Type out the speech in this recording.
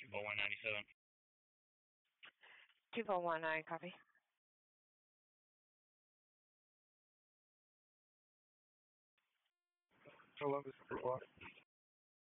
24197. 2419, copy. Hello, this is Fort Walk.